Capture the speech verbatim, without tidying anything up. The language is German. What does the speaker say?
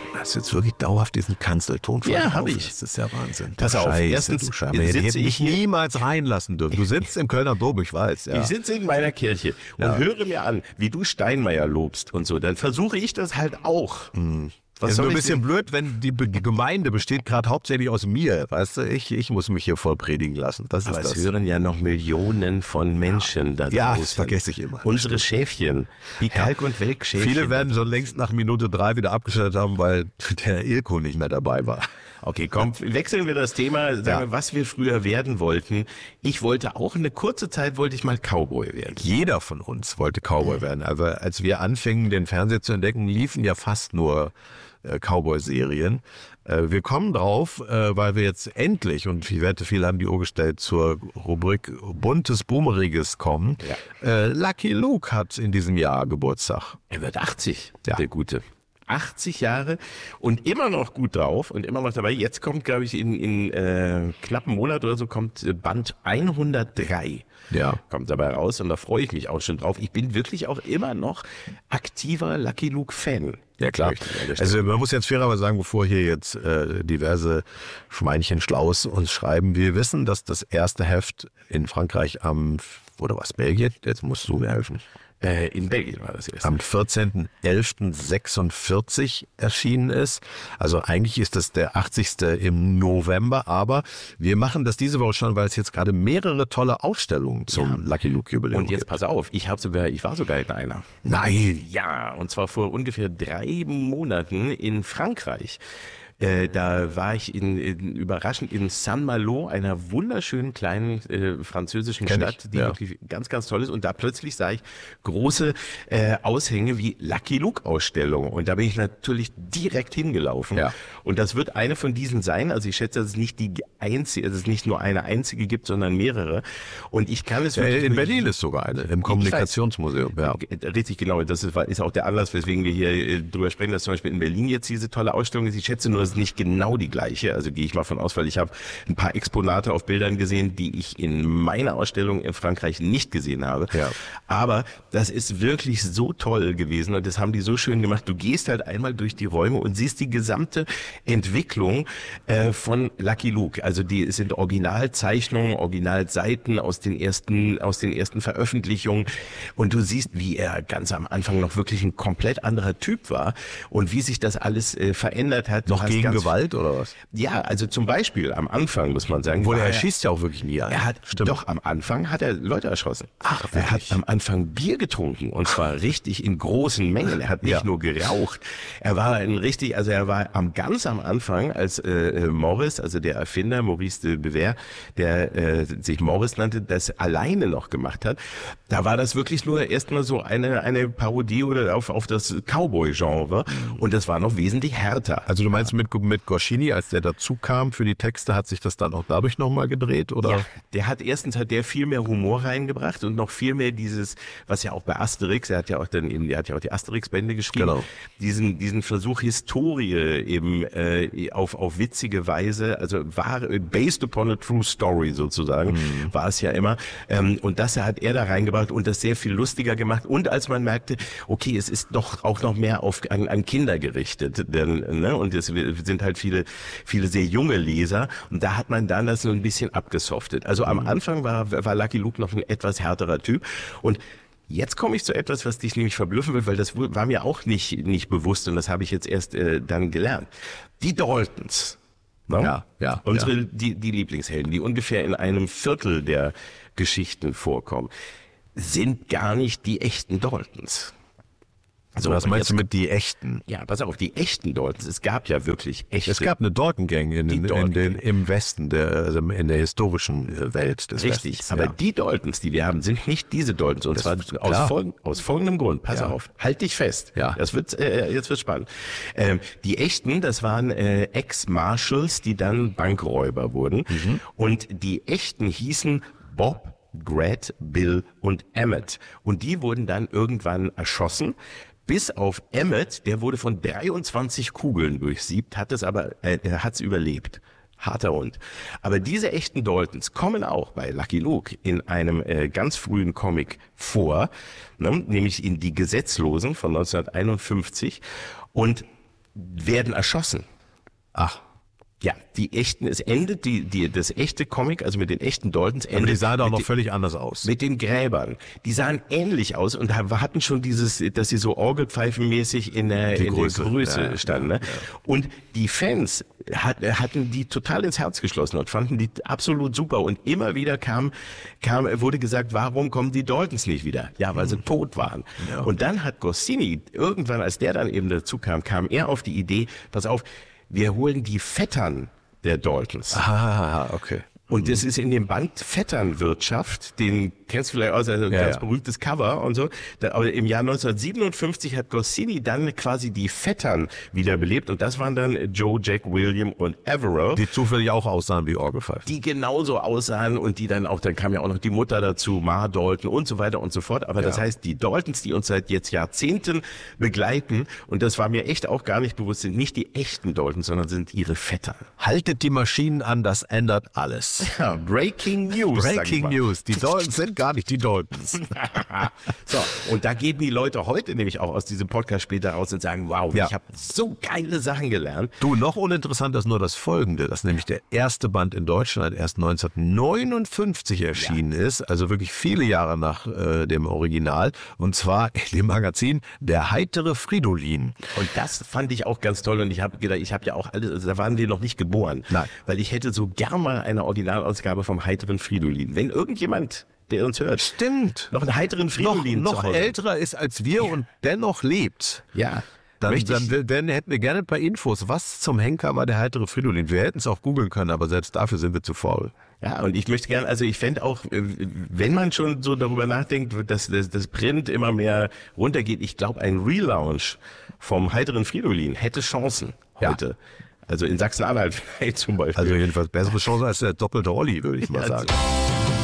Hast du jetzt wirklich dauerhaft diesen Kanzelton verkauft? Ja, habe ich. Das ist ja Wahnsinn. Pass auf, Scheiße, erstens du Scheiße. Hätte sitze ich ich hier- niemals reinlassen dürfen. Du sitzt im Kölner Dom, ich weiß. Ja. Ich sitze in meiner Kirche und Ja. höre mir an, wie du Steinmeier lobst und so. Dann versuche ich das halt auch. Was ist soll nur ein ich bisschen denn- blöd, wenn die Be- Gemeinde besteht gerade hauptsächlich aus mir. Weißt du, ich, ich muss mich hier voll predigen lassen. Das Aber ist es das. hören ja noch Millionen von Menschen da Ja, draußen. das vergesse ich immer. Unsere Schäfchen, die Kalk- und Welk-Schäfchen. Viele werden schon längst nach Minute drei wieder abgestellt haben, weil der Ilko nicht mehr dabei war. Okay, komm, wechseln wir das Thema, sagen Ja. wir, was wir früher werden wollten. Ich wollte auch eine kurze Zeit, wollte ich mal Cowboy werden. Jeder von uns wollte Cowboy werden. Also als wir anfingen, den Fernseher zu entdecken, liefen ja fast nur äh, Cowboy-Serien. Äh, wir kommen drauf, äh, weil wir jetzt endlich, und ich wette, viele haben die Uhr gestellt, zur Rubrik Buntes Boomeriges kommen. Ja. Äh, Lucky Luke hat in diesem Jahr Geburtstag. Er wird achtzig, Ja. der Gute. achtzig Jahre und immer noch gut drauf und immer noch dabei. Jetzt kommt, glaube ich, in, in äh, knappen Monat oder so kommt äh, Band hundertdrei. Ja. Kommt dabei raus und da freue ich mich auch schon drauf. Ich bin wirklich auch immer noch aktiver Lucky Luke-Fan. Ja, klar. Möchte ich an der Stelle. Also man muss jetzt fairerweise sagen, bevor hier jetzt äh, diverse Schweinchen Schlaus uns schreiben, wir wissen, dass das erste Heft in Frankreich am, oder was, Belgien? Jetzt musst du mir helfen. Äh, in Belgien war das erst. Am vierzehnten elften sechsundvierzig erschienen ist. Also eigentlich ist das der achtzigste im November, aber wir machen das diese Woche schon, weil es jetzt gerade mehrere tolle Ausstellungen zum Lucky Luke Jubiläum Und jetzt gibt. pass auf, ich habe sogar, ich war sogar in einer. Nein! Ja, und zwar vor ungefähr drei Monaten in Frankreich. Äh, da war ich in, in überraschend in Saint-Malo, einer wunderschönen kleinen äh, französischen Kenn Stadt, ich, die ja. wirklich ganz, ganz toll ist. Und da plötzlich sah ich große äh, Aushänge wie Lucky Luke Ausstellung. Und da bin ich natürlich direkt hingelaufen. Ja. Und das wird eine von diesen sein. Also ich schätze, dass es nicht die einzige, dass es nicht nur eine einzige gibt, sondern mehrere. Und ich kann es wirklich Äh, in nur- Berlin ist sogar eine, im Kommunikationsmuseum. Ja. Richtig, genau. Das ist, ist auch der Anlass, weswegen wir hier äh, drüber sprechen, dass zum Beispiel in Berlin jetzt diese tolle Ausstellung ist. Ich schätze nur, es ist nicht genau die gleiche. Also gehe ich mal von aus, weil ich habe ein paar Exponate auf Bildern gesehen, die ich in meiner Ausstellung in Frankreich nicht gesehen habe. Ja. Aber das ist wirklich so toll gewesen und das haben die so schön gemacht. Du gehst halt einmal durch die Räume und siehst die gesamte Entwicklung äh, von Lucky Luke. Also die es sind Originalzeichnungen, Originalseiten aus den ersten aus den ersten Veröffentlichungen und du siehst, wie er ganz am Anfang noch wirklich ein komplett anderer Typ war und wie sich das alles äh, verändert hat. Du Noch hast gegen ganz- Gewalt oder was? Ja, also zum Beispiel am Anfang muss man sagen, Obwohl war er er- schießt ja auch wirklich nie ein. er hat Stimmt. doch am Anfang hat er Leute erschossen. Ach, er hat wirklich? am Anfang Bier getrunken und zwar richtig in großen Mengen. Er hat nicht Ja. nur geraucht. Er war ein richtig, also er war am ganz am Anfang, als äh, äh, Morris, also der Erfinder Maurice de Bever, der äh, sich Morris nannte, das alleine noch gemacht hat. Da war das wirklich nur erstmal so eine eine Parodie oder auf auf das Cowboy-Genre und das war noch wesentlich härter. Also du meinst mit, mit Goscinny, als der dazu kam für die Texte, hat sich das dann auch dadurch nochmal gedreht? Oder? Ja, der hat erstens hat der viel mehr Humor reingebracht und noch viel mehr dieses, was ja auch bei Asterix, er hat ja auch dann eben, er hat ja auch die Asterix-Bände geschrieben, Genau. diesen diesen Versuch Historie eben äh, auf auf witzige Weise, also war based upon a true story sozusagen, Mhm. war es ja immer ähm, und das hat er da reingebracht und das sehr viel lustiger gemacht und als man merkte, okay, es ist doch auch noch mehr auf an, an Kinder gerichtet, denn ne, und es sind halt viele viele sehr junge Leser und da hat man dann das so ein bisschen abgesoftet. Also am Anfang war war Lucky Luke noch ein etwas härterer Typ und jetzt komme ich zu etwas, was dich nämlich verblüffen wird, weil das war mir auch nicht nicht bewusst und das habe ich jetzt erst äh, dann gelernt. Die Daltons. Ne? Ja, ja, Unsere, ja. Die, die Lieblingshelden, die ungefähr in einem Viertel der Geschichten vorkommen, sind gar nicht die echten Daltons. Also was und meinst jetzt- du mit die echten? Ja, pass auf, die echten Daltons, es gab ja wirklich echte. Es gab eine Dalton-Gang in, Die in, in Dalton den, Gang. im Westen, der, also in der historischen äh, Welt des Richtig, Westens. aber ja. die Daltons, die wir haben, sind nicht diese Daltons. Und Das zwar ist aus, klar. folg aus folgendem Grund. Pass Ja. auf, halt dich fest. Ja. Das wird, äh, jetzt wird spannend. Ähm, die echten, das waren äh, Ex-Marshals, die dann Bankräuber wurden. Mhm. Und die echten hießen Bob, Grat, Bill und Emmett. Und die wurden dann irgendwann erschossen. Bis auf Emmett, der wurde von dreiundzwanzig Kugeln durchsiebt, hat es aber, äh, er hat's überlebt. Harter Hund. Aber diese echten Daltons kommen auch bei Lucky Luke in einem äh, ganz frühen Comic vor, ne? Nämlich in Die Gesetzlosen von neunzehnhunderteinundfünfzig. Und werden erschossen. Ach. Ja, die echten, es endet, die, die, das echte Comic, also mit den echten Daltons endet. Aber die sahen doch noch den, völlig anders aus. Mit den Gräbern. Die sahen ähnlich aus und hatten schon dieses, dass sie so orgelpfeifenmäßig in der, die in Größe, der Größe ja, standen. Ne? Ja, ja. Und die Fans hat, hatten die total ins Herz geschlossen und fanden die absolut super. Und immer wieder kam, kam, wurde gesagt, warum kommen die Daltons nicht wieder? Ja, weil sie mhm. tot waren. Ja. Und dann hat Goscinny, irgendwann, als der dann eben dazu kam, kam er auf die Idee, pass auf, wir holen die Vettern der Daltons. Ah, okay. Und das ist in dem Band Vetternwirtschaft, den kennst du vielleicht aus, also ein ja, ganz ja. berühmtes Cover und so. Da, aber im Jahr neunzehnhundertsiebenundfünfzig hat Goscinny dann quasi die Vettern wiederbelebt und das waren dann Joe, Jack, William und Averill. Die zufällig auch aussahen wie Orgelpfeifen. Die genauso aussahen und die dann auch, dann kam ja auch noch die Mutter dazu, Ma Dalton und so weiter und so fort. Aber ja. das heißt, die Daltons, die uns seit jetzt Jahrzehnten begleiten, und das war mir echt auch gar nicht bewusst, sind nicht die echten Daltons, sondern sind ihre Vettern. Haltet die Maschinen an, das ändert alles. Ja, Breaking News. Breaking News. Die Daltons sind gar nicht die Daltons. So, und da gehen die Leute heute nämlich auch aus diesem Podcast später raus und sagen, wow, ja. ich habe so geile Sachen gelernt. Du, noch uninteressanter ist nur das Folgende, dass nämlich der erste Band in Deutschland erst neunzehnhundertneunundfünfzig erschienen ja. ist, also wirklich viele Jahre nach äh, dem Original, und zwar in dem Magazin Der heitere Fridolin. Und das fand ich auch ganz toll und ich habe gedacht, ich habe ja auch alles, also da waren wir noch nicht geboren. Nein. Weil ich hätte so gern mal eine Originalausgabe vom heiteren Fridolin. Wenn irgendjemand, der uns hört, stimmt, noch einen heiteren Fridolin noch, noch älterer ist als wir ja. und dennoch lebt. Ja. Dann, dann, dann hätten wir gerne ein paar Infos. Was zum Henker war der heitere Fridolin? Wir hätten es auch googeln können, aber selbst dafür sind wir zu faul. Ja, und ich möchte gerne, also ich fände auch, wenn man schon so darüber nachdenkt, dass das, das Print immer mehr runtergeht, ich glaube, ein Relaunch vom heiteren Fridolin hätte Chancen heute. Ja. Also in Sachsen-Anhalt vielleicht zum Beispiel. Also jedenfalls bessere Chance als der doppelte Olli, würde ich mal sagen.